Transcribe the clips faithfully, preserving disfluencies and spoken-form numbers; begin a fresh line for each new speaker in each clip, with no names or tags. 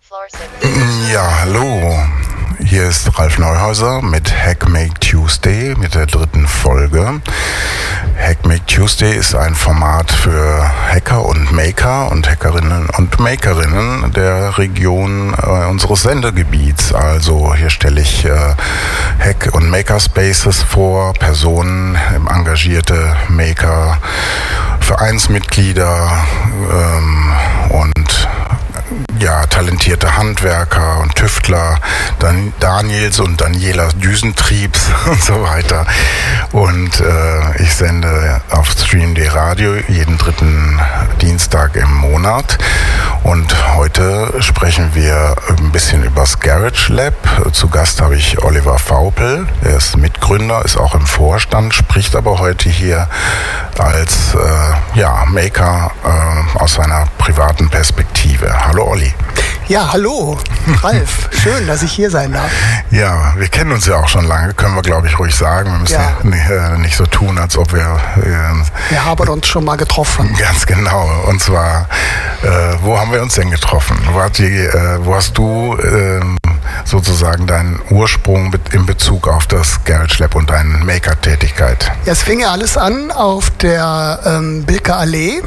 Ja, hallo. Hier ist Ralf Neuhäuser mit Hackmake Tuesday, mit der dritten Folge. Hackmake Tuesday ist ein Format für Hacker und Maker und Hackerinnen und Makerinnen der Region äh, unseres Sendegebiets. Also hier stelle ich äh, Hack- und Makerspaces vor, Personen, engagierte Maker, Vereinsmitglieder ähm, und ja, talentierte Handwerker und Tüftler, Dan- Daniels und Daniela Düsentriebs und so weiter. Und äh, ich sende auf Stream punkt de Radio jeden dritten Dienstag im Monat. Und heute sprechen wir ein bisschen über das Garage Lab. Zu Gast habe ich Oliver Vaupel. Er ist Mitgründer, ist auch im Vorstand, spricht aber heute hier als äh, ja, Maker äh, aus seiner privaten Perspektive. Hallo Olli.
Ja, hallo, Ralf. Schön, dass ich hier sein darf.
Ja, wir kennen uns ja auch schon lange, können wir glaube ich ruhig sagen. Wir müssen ja. nicht, äh, nicht so tun, als ob wir... Äh,
wir haben uns schon mal getroffen.
Ganz genau. Und zwar, äh, wo haben wir uns denn getroffen? Wo, hat die, äh, wo hast du äh, sozusagen deinen Ursprung in Bezug auf das Garage Lab und deine Maker-Tätigkeit?
Ja, es fing ja alles an auf der ähm, Bilker Allee.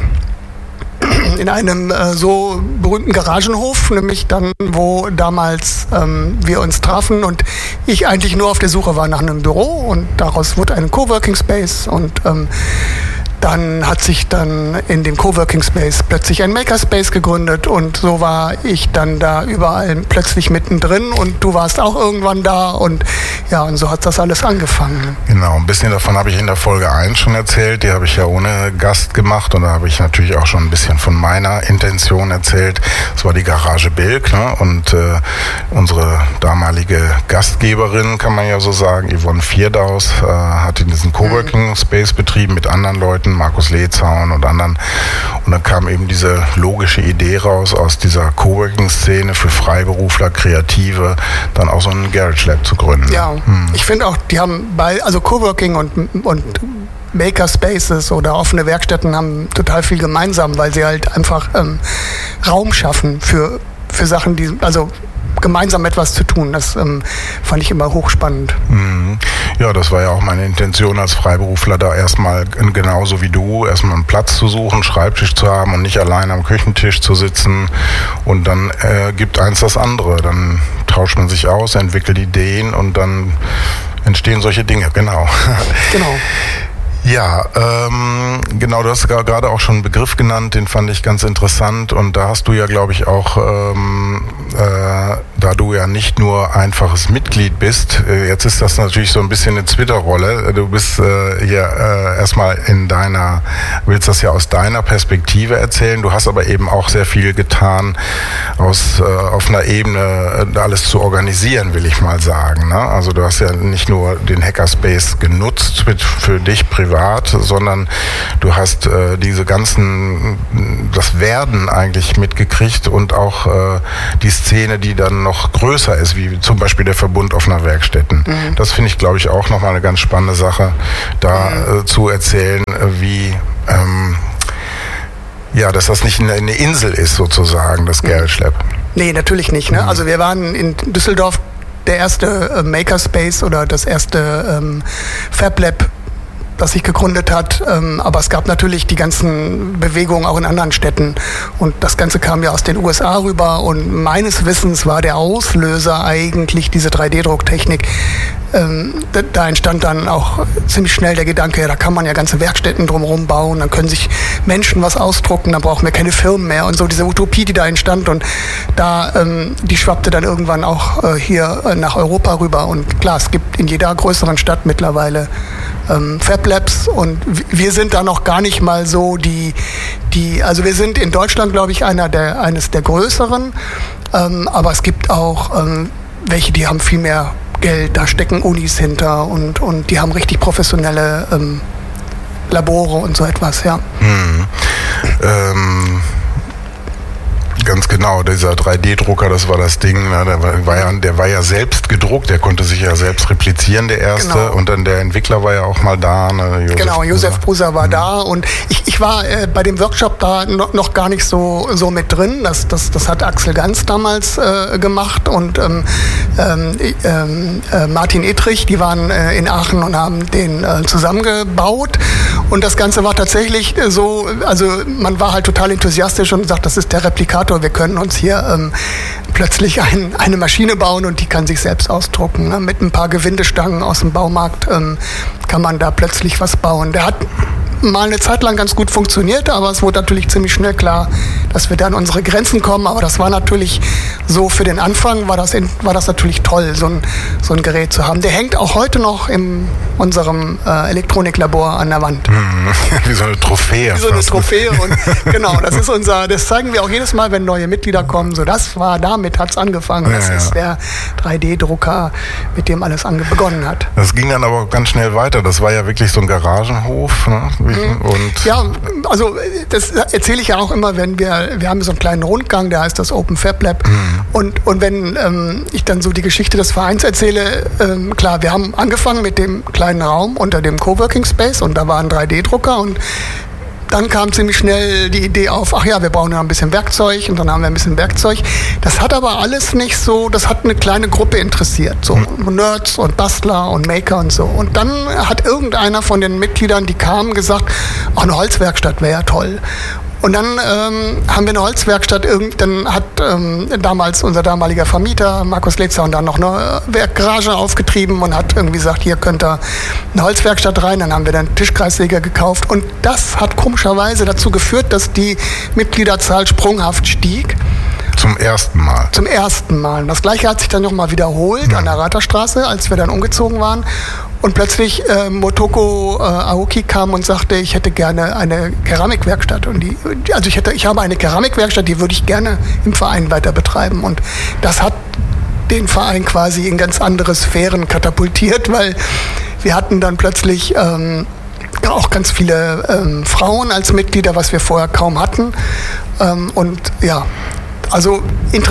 In einem äh, so berühmten Garagenhof, nämlich dann, wo damals ähm, wir uns trafen und ich eigentlich nur auf der Suche war nach einem Büro und daraus wurde ein Coworking Space und ähm, dann hat sich dann in dem Coworking Space plötzlich ein Makerspace gegründet und so war ich dann da überall plötzlich mittendrin und du warst auch irgendwann da und ja, und so hat das alles angefangen.
Genau, ein bisschen davon habe ich in der Folge eins schon erzählt, die habe ich ja ohne Gast gemacht und da habe ich natürlich auch schon ein bisschen von meiner Intention erzählt. Das war die Garage Bilk, ne? Und äh, unsere damalige Gastgeberin, kann man ja so sagen, Yvonne Vierdaus, äh, hat in diesen Coworking Space betrieben mit anderen Leuten, Markus Lehzaun und anderen. Und dann kam eben diese logische Idee raus, aus dieser Coworking-Szene für Freiberufler, Kreative, dann auch so ein Garage Lab zu gründen.
Ja, hm. Ich finde auch, die haben bei, also Coworking und, und Makerspaces oder offene Werkstätten haben total viel gemeinsam, weil sie halt einfach ähm, Raum schaffen für, für Sachen, die, also gemeinsam etwas zu tun. Das ähm, fand ich immer hochspannend.
Mhm. Ja, das war ja auch meine Intention als Freiberufler, da erstmal genauso wie du, erstmal einen Platz zu suchen, einen Schreibtisch zu haben und nicht allein am Küchentisch zu sitzen. Und dann äh, gibt eins das andere. Dann tauscht man sich aus, entwickelt Ideen und dann entstehen solche Dinge. Genau.
Genau.
Ja, ähm, genau, du hast gerade auch schon einen Begriff genannt, den fand ich ganz interessant und da hast du ja, glaube ich, auch, ähm, äh, da du ja nicht nur einfaches Mitglied bist, äh, jetzt ist das natürlich so ein bisschen eine Twitter-Rolle, du bist äh, hier äh, erstmal in deiner, willst das ja aus deiner Perspektive erzählen, du hast aber eben auch sehr viel getan, aus äh, auf einer Ebene äh, alles zu organisieren, will ich mal sagen, ne? Also du hast ja nicht nur den Hackerspace genutzt mit, für dich privat, sondern du hast äh, diese ganzen, das Werden eigentlich mitgekriegt und auch äh, die Szene, die dann noch größer ist, wie zum Beispiel der Verbund offener Werkstätten. Mhm. Das finde ich, glaube ich, auch nochmal eine ganz spannende Sache, da mhm. äh, zu erzählen, äh, wie ähm, ja, dass das nicht eine, eine Insel ist sozusagen, das Garage Lab.
Nee, natürlich nicht. Ne? Mhm. Also wir waren in Düsseldorf der erste äh, Makerspace oder das erste ähm, Fab Lab, das sich gegründet hat, ähm, aber es gab natürlich die ganzen Bewegungen auch in anderen Städten und das Ganze kam ja aus den U S A rüber und meines Wissens war der Auslöser eigentlich diese drei D Drucktechnik. Ähm, da, da entstand dann auch ziemlich schnell der Gedanke, ja, da kann man ja ganze Werkstätten drumherum bauen, dann können sich Menschen was ausdrucken, dann brauchen wir keine Firmen mehr und so diese Utopie, die da entstand und da, ähm, die schwappte dann irgendwann auch äh, hier äh, nach Europa rüber und klar, es gibt in jeder größeren Stadt mittlerweile ähm, Fab Labs und wir sind da noch gar nicht mal so die, die also wir sind in Deutschland, glaube ich, einer der, eines der größeren, ähm, aber es gibt auch ähm, welche, die haben viel mehr Geld, da stecken Unis hinter und, und die haben richtig professionelle ähm, Labore und so etwas, ja.
Hm. Ähm, Ganz genau, dieser drei D Drucker, das war das Ding, ne? der, war ja, der war ja selbst gedruckt, der konnte sich ja selbst replizieren, der erste. Genau. Und dann der Entwickler war ja auch mal da. Ne?
Josef genau, Josef Bruser war mhm. da und ich, ich war äh, bei dem Workshop da noch, noch gar nicht so, so mit drin. Das, das, das hat Axel Ganz damals äh, gemacht und ähm, ähm, äh, Martin Ittrich, die waren äh, in Aachen und haben den äh, zusammengebaut. Und das Ganze war tatsächlich so, also man war halt total enthusiastisch und sagt, das ist der Replikator, wir können uns hier ähm, plötzlich ein, eine Maschine bauen und die kann sich selbst ausdrucken. Ne? Mit ein paar Gewindestangen aus dem Baumarkt ähm, kann man da plötzlich was bauen. Der hat mal eine Zeit lang ganz gut funktioniert, aber es wurde natürlich ziemlich schnell klar, dass wir da an unsere Grenzen kommen. Aber das war natürlich so für den Anfang, war das, in, war das natürlich toll, so ein, so ein Gerät zu haben. Der hängt auch heute noch in unserem äh, Elektroniklabor an der Wand.
Wie so eine Trophäe.
Wie so eine Trophäe. Und genau, das ist unser, das zeigen wir auch jedes Mal, wenn neue Mitglieder kommen. So, das war, damit hat es angefangen. Das ja, ist ja. der drei D Drucker, mit dem alles ange- begonnen hat.
Das ging dann aber ganz schnell weiter. Das war ja wirklich so ein Garagenhof. Ne? Und
ja, also das erzähle ich ja auch immer, wenn wir, wir haben so einen kleinen Rundgang, der heißt das Open Fab Lab. Mhm. Und, und wenn ähm, ich dann so die Geschichte des Vereins erzähle, ähm, klar, wir haben angefangen mit dem kleinen Raum unter dem Coworking Space und da war ein drei D Drucker und dann kam ziemlich schnell die Idee auf, ach ja, wir brauchen ja ein bisschen Werkzeug und dann haben wir ein bisschen Werkzeug. Das hat aber alles nicht so, das hat eine kleine Gruppe interessiert, so mhm. Nerds und Bastler und Maker und so. Und dann hat irgendeiner von den Mitgliedern, die kamen, gesagt, ach, eine Holzwerkstatt wäre ja toll. Und dann ähm, haben wir eine Holzwerkstatt, dann hat ähm, damals unser damaliger Vermieter, Markus Letzer, und dann noch eine Garage aufgetrieben und hat irgendwie gesagt, hier könnt ihr eine Holzwerkstatt rein. Dann haben wir dann Tischkreissäger gekauft. Und das hat komischerweise dazu geführt, dass die Mitgliederzahl sprunghaft stieg.
Zum ersten Mal?
Zum ersten Mal. Das Gleiche hat sich dann nochmal wiederholt ja. an der Ratherstraße, als wir dann umgezogen waren. Und plötzlich äh, Motoko äh, Aoki kam und sagte, ich hätte gerne eine Keramikwerkstatt. Und die, also ich hätte, ich habe eine Keramikwerkstatt, die würde ich gerne im Verein weiter betreiben. Und das hat den Verein quasi in ganz andere Sphären katapultiert, weil wir hatten dann plötzlich ähm, auch ganz viele ähm, Frauen als Mitglieder, was wir vorher kaum hatten. Ähm, und ja, also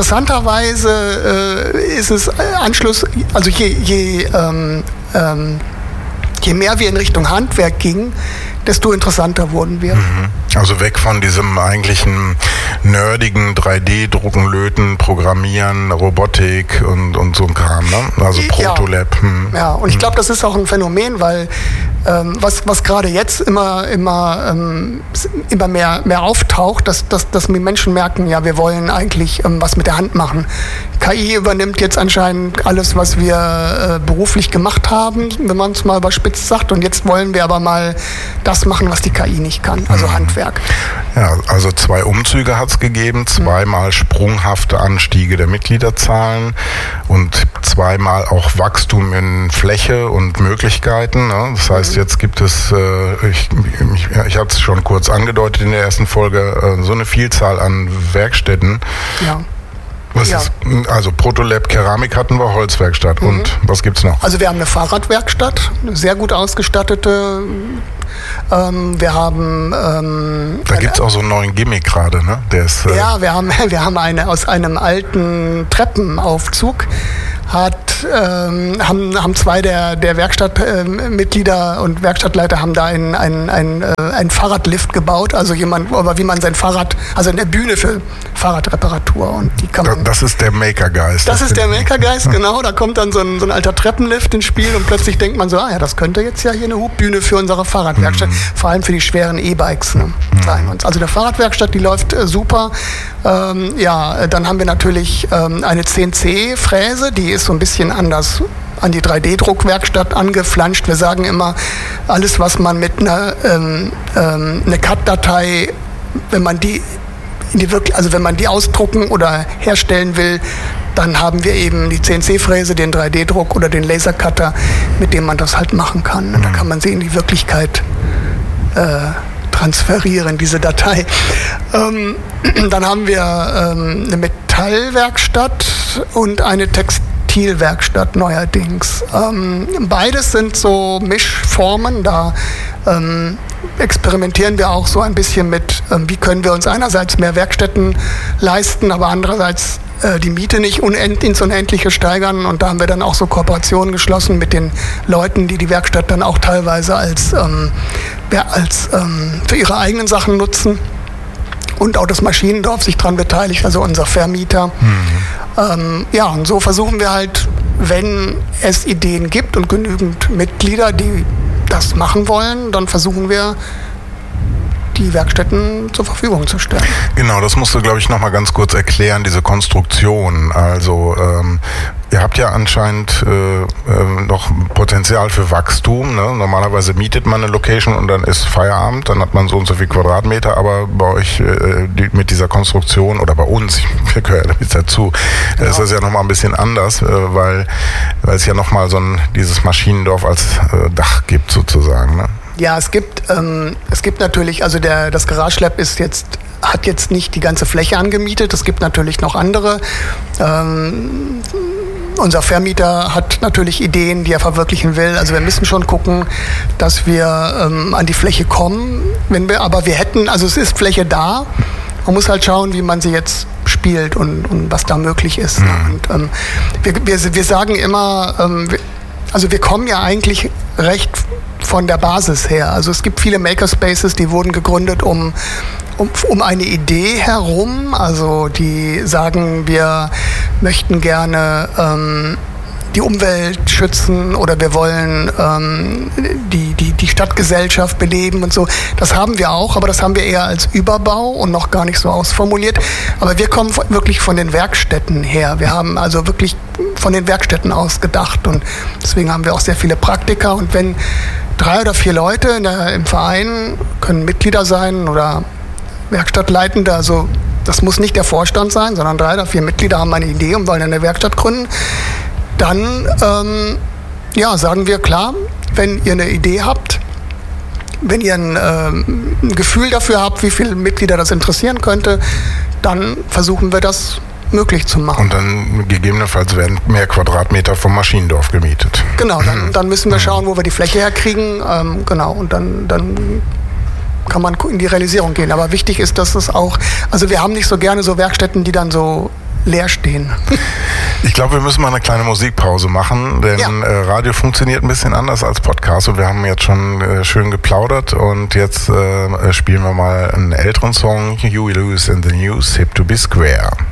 interessanterweise äh, ist es Anschluss, also je, je, ähm, ähm, je mehr wir in Richtung Handwerk gingen, desto interessanter wurden wir.
Also weg von diesem eigentlichen nerdigen drei D Drucken, Löten, Programmieren, Robotik und, und so ein Kram, ne? Also Protolab.
Ja, hm. ja. Und ich glaube, das ist auch ein Phänomen, weil ähm, was, was gerade jetzt immer, immer, ähm, immer mehr, mehr auftaucht, dass, dass, dass die Menschen merken, ja, wir wollen eigentlich ähm, was mit der Hand machen. K I übernimmt jetzt anscheinend alles, was wir äh, beruflich gemacht haben, wenn man es mal überspitzt sagt. Und jetzt wollen wir aber mal das machen, was die K I nicht kann, also mhm. Handwerk.
Ja, also zwei Umzüge hat es gegeben, zweimal mhm. sprunghafte Anstiege der Mitgliederzahlen und zweimal auch Wachstum in Fläche und Möglichkeiten. Ne? Das heißt, jetzt gibt es, äh, ich, ich, ich hatte es schon kurz angedeutet in der ersten Folge, äh, so eine Vielzahl an Werkstätten.
Ja.
Was ja. ist, also Protolab, Keramik hatten wir, Holzwerkstatt. Mhm. Und was gibt's noch?
Also wir haben eine Fahrradwerkstatt, eine sehr gut ausgestattete. Ähm, wir haben... Ähm,
da gibt es auch so einen neuen Gimmick gerade, ne? Der ist,
äh ja, wir haben, wir haben eine aus einem alten Treppenaufzug. Hat, ähm, haben, haben zwei der, der Werkstattmitglieder ähm, und Werkstattleiter haben da einen, einen, einen, äh, einen Fahrradlift gebaut, also jemand, aber wie man sein Fahrrad, also eine Bühne für Fahrradreparatur und die kann man,
das ist der Makergeist.
Das, das ist der Makergeist, genau, da kommt dann so ein, so ein alter Treppenlift ins Spiel und plötzlich denkt man so, ah ja, das könnte jetzt ja hier eine Hubbühne für unsere Fahrradwerkstatt, mhm. vor allem für die schweren E-Bikes ne, mhm. sein. Also der Fahrradwerkstatt, die läuft äh, super. Ähm, ja, dann haben wir natürlich ähm, eine C N C-Fräse, die ist so ein bisschen anders an die drei D Druckwerkstatt angeflanscht. Wir sagen immer, alles, was man mit einer ähm, ähm, eine C A D-Datei, wenn man die, in die wirklich, also wenn man die ausdrucken oder herstellen will, dann haben wir eben die C N C-Fräse, den drei D Druck oder den Lasercutter, mit dem man das halt machen kann. Und da kann man sie in die Wirklichkeit äh, transferieren, diese Datei. Ähm, dann haben wir ähm, eine Metallwerkstatt und eine Textilwerkstatt neuerdings. Ähm, beides sind so Mischformen, da ähm, experimentieren wir auch so ein bisschen mit, äh, wie können wir uns einerseits mehr Werkstätten leisten, aber andererseits äh, die Miete nicht unend, ins Unendliche steigern. Und da haben wir dann auch so Kooperationen geschlossen mit den Leuten, die die Werkstatt dann auch teilweise als, ähm, als ähm, für ihre eigenen Sachen nutzen. Und auch das Maschinendorf sich daran beteiligt, also unser Vermieter. Mhm. Ähm, ja, und so versuchen wir halt, wenn es Ideen gibt und genügend Mitglieder, die das machen wollen, dann versuchen wir, die Werkstätten zur Verfügung zu stellen.
Genau, das musst du, glaube ich, noch mal ganz kurz erklären, diese Konstruktion. Also ähm, ihr habt ja anscheinend äh, äh, noch Potenzial für Wachstum. Ne? Normalerweise mietet man eine Location und dann ist Feierabend, dann hat man so und so viel Quadratmeter, aber bei euch äh, die, mit dieser Konstruktion oder bei uns, wir gehören ja damit dazu, genau. Ist das ja noch mal ein bisschen anders, äh, weil, weil es ja noch mal so ein, dieses Maschinendorf als äh, Dach gibt sozusagen, ne?
Ja, es gibt, ähm, es gibt natürlich, also der, das Garage Lab ist jetzt, hat jetzt nicht die ganze Fläche angemietet. Es gibt natürlich noch andere. Ähm, unser Vermieter hat natürlich Ideen, die er verwirklichen will. Also wir müssen schon gucken, dass wir ähm, an die Fläche kommen. Wenn wir, aber wir hätten, also es ist Fläche da. Man muss halt schauen, wie man sie jetzt spielt und, und was da möglich ist. Mhm. Und ähm, wir, wir, wir sagen immer, ähm, wir, also wir kommen ja eigentlich recht von der Basis her. Also es gibt viele Makerspaces, die wurden gegründet um, um, um eine Idee herum. Also die sagen, wir möchten gerne ähm, die Umwelt schützen oder wir wollen ähm, die, die, die Stadtgesellschaft beleben und so. Das haben wir auch, aber das haben wir eher als Überbau und noch gar nicht so ausformuliert. Aber wir kommen wirklich von den Werkstätten her. Wir haben also wirklich von den Werkstätten aus gedacht und deswegen haben wir auch sehr viele Praktiker. Und wenn drei oder vier Leute in der, im Verein können Mitglieder sein oder Werkstattleitende, also das muss nicht der Vorstand sein, sondern drei oder vier Mitglieder haben eine Idee und wollen eine Werkstatt gründen, dann ähm, ja, sagen wir, klar, wenn ihr eine Idee habt, wenn ihr ein, ähm, ein Gefühl dafür habt, wie viele Mitglieder das interessieren könnte, dann versuchen wir das möglich zu machen.
Und dann gegebenenfalls werden mehr Quadratmeter vom Maschinendorf gemietet.
Genau, dann, dann müssen wir schauen, wo wir die Fläche herkriegen. Ähm, genau, und dann, dann kann man in die Realisierung gehen. Aber wichtig ist, dass es auch, also wir haben nicht so gerne so Werkstätten, die dann so leer stehen.
Ich glaube, wir müssen mal eine kleine Musikpause machen, denn ja. äh, Radio funktioniert ein bisschen anders als Podcast und wir haben jetzt schon äh, schön geplaudert und jetzt äh, spielen wir mal einen älteren Song, Huey Lewis and the News, Hip to be Square.